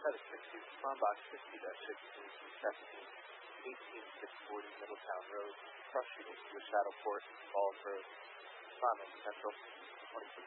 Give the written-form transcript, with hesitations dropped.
FedEx 60, Spawn Box 60-16, 18640 Middletown Road, Cross Street, West Shadowport, Falls Road, Simon Central, 26